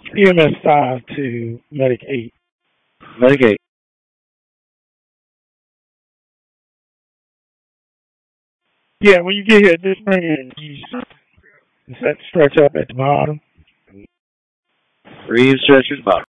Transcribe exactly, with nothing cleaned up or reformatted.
E M S five to Medic eight. Medicaid. Yeah, when you get here, just bring it. You set stretch up at the bottom. Reeve stretchers bottom.